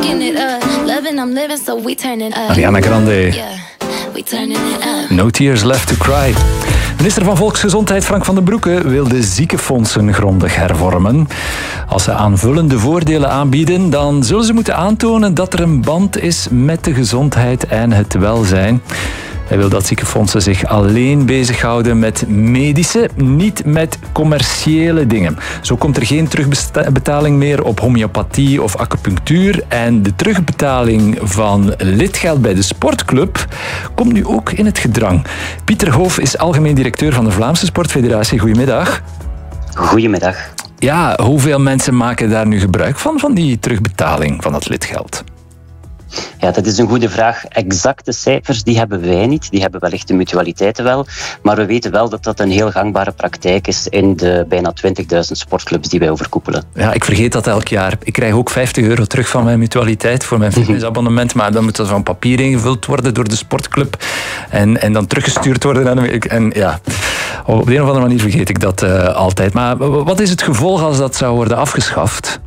Drinking it up, loving I'm living, so we turning up. Ariana Grande. Yeah, we turning it up. No tears left to cry. Minister van Volksgezondheid Frank van den Broeke wil de ziekenfondsen grondig hervormen. Als ze aanvullende voordelen aanbieden, dan zullen ze moeten aantonen dat er een band is met de gezondheid en het welzijn. Hij wil dat ziekenfondsen zich alleen bezighouden met medische, niet met commerciële dingen. Zo komt er geen terugbetaling meer op homeopathie of acupunctuur. En de terugbetaling van lidgeld bij de sportclub komt nu ook in het gedrang. Pieter Hoof is algemeen directeur van de Vlaamse Sportfederatie. Goedemiddag. Goedemiddag. Ja, hoeveel mensen maken daar nu gebruik van die terugbetaling van het lidgeld? Ja, dat is een goede vraag. Exacte cijfers die hebben wij niet. Die hebben wellicht de mutualiteiten wel. Maar we weten wel dat dat een heel gangbare praktijk is in de bijna 20.000 sportclubs die wij overkoepelen. Ja, ik vergeet dat elk jaar. Ik krijg ook €50 terug van mijn mutualiteit voor mijn fitnessabonnement. Maar dan moet dat van papier ingevuld worden door de sportclub. En dan teruggestuurd worden. En ja, op de een of andere manier vergeet ik dat altijd. Maar wat is het gevolg als dat zou worden afgeschaft?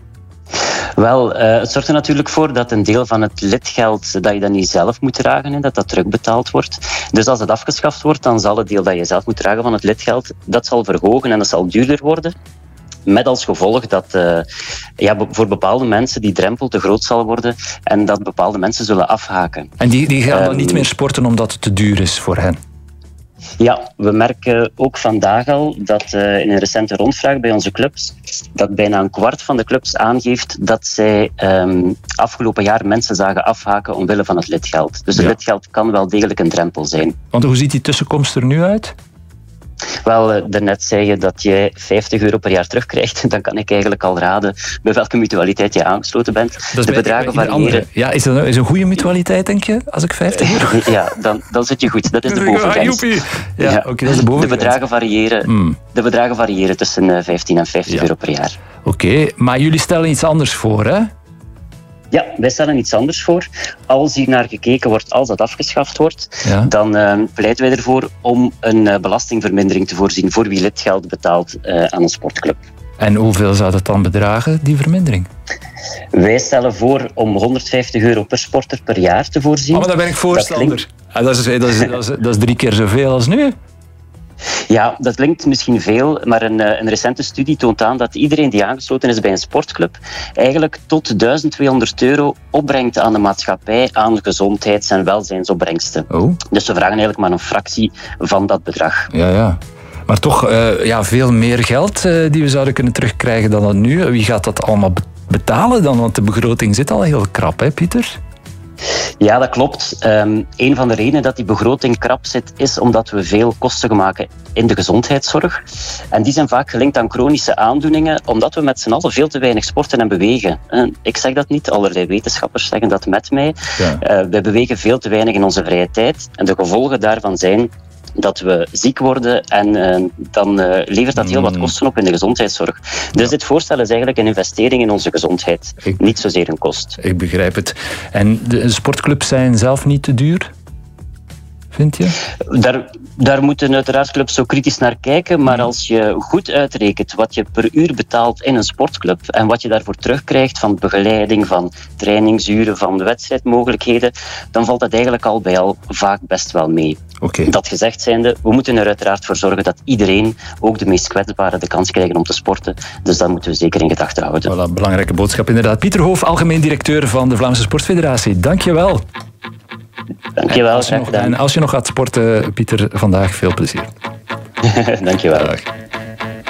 Wel, het zorgt er natuurlijk voor dat een deel van het lidgeld dat je dan niet zelf moet dragen en dat terugbetaald wordt. Dus als het afgeschaft wordt, dan zal het deel dat je zelf moet dragen van het lidgeld, dat zal verhogen en dat zal duurder worden. Met als gevolg dat voor bepaalde mensen die drempel te groot zal worden en dat bepaalde mensen zullen afhaken. En die gaan dan niet meer sporten omdat het te duur is voor hen? Ja, we merken ook vandaag al dat in een recente rondvraag bij onze clubs dat bijna een kwart van de clubs aangeeft dat zij afgelopen jaar mensen zagen afhaken omwille van het lidgeld. Dus het lidgeld kan wel degelijk een drempel zijn. Want hoe ziet die tussenkomst er nu uit? Wel, daarnet zei je dat jij €50 per jaar terugkrijgt. Dan kan ik eigenlijk al raden bij welke mutualiteit je aangesloten bent. De bedragen variëren. Ja, is dat een goede mutualiteit, denk je, als ik €50? Ja, dan zit je goed. Dat is de bovengrens. Ja, oké, dat is de bovengrens. De bedragen variëren tussen €15 en €50 per jaar. Oké, maar jullie stellen iets anders voor, hè? Ja, wij stellen iets anders voor. Als hier naar gekeken wordt, als dat afgeschaft wordt, dan pleiten wij ervoor om een belastingvermindering te voorzien voor wie lidgeld betaalt aan een sportclub. En hoeveel zou dat dan bedragen, die vermindering? Wij stellen voor om €150 per sporter per jaar te voorzien. Maar daar ben ik voorstander. Dat is 3 keer zoveel als nu. Ja, dat klinkt misschien veel, maar een recente studie toont aan dat iedereen die aangesloten is bij een sportclub eigenlijk tot €1.200 opbrengt aan de maatschappij aan gezondheids- en welzijnsopbrengsten. Oh. Dus we vragen eigenlijk maar een fractie van dat bedrag. Ja. Maar toch veel meer geld die we zouden kunnen terugkrijgen dan dat nu. Wie gaat dat allemaal betalen dan? Want de begroting zit al heel krap, hè, Pieter? Ja, dat klopt. Een van de redenen dat die begroting krap zit, is omdat we veel kosten maken in de gezondheidszorg. En die zijn vaak gelinkt aan chronische aandoeningen, omdat we met z'n allen veel te weinig sporten en bewegen. Ik zeg dat niet, allerlei wetenschappers zeggen dat met mij. Ja. Wij bewegen veel te weinig in onze vrije tijd. En de gevolgen daarvan zijn dat we ziek worden en dan levert dat heel wat kosten op in de gezondheidszorg. Dus dit voorstel is eigenlijk een investering in onze gezondheid, niet zozeer een kost. Ik begrijp het. En de sportclubs zijn zelf niet te duur? Vind je? Daar moeten uiteraard clubs zo kritisch naar kijken, maar als je goed uitrekent wat je per uur betaalt in een sportclub en wat je daarvoor terugkrijgt van begeleiding, van trainingsuren, van de wedstrijdmogelijkheden, dan valt dat eigenlijk al bij al vaak best wel mee. Okay. Dat gezegd zijnde, we moeten er uiteraard voor zorgen dat iedereen, ook de meest kwetsbaren, de kans krijgen om te sporten. Dus dat moeten we zeker in gedachten houden. Voilà, belangrijke boodschap inderdaad. Pieter Hoof, algemeen directeur van de Vlaamse Sportfederatie. Dank je wel. Dankjewel. En als je nog gaat sporten, Pieter, vandaag veel plezier. Dankjewel. Dag.